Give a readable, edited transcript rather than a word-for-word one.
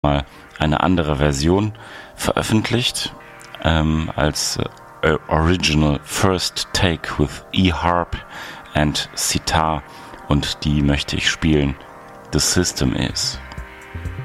mal eine andere Version veröffentlicht, als Original First Take with E-Harp and Sitar, und die möchte ich spielen. The System Is.